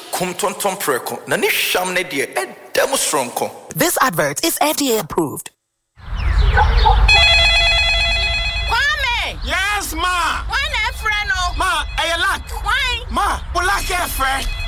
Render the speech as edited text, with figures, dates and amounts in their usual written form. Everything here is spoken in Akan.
kum tonton preko. Na ni sham ne de edem stronko. This advert is FDA approved. Kwame! Yes, ma! Why na friend? Ma, I lack. Why? Ma, we lack a friend.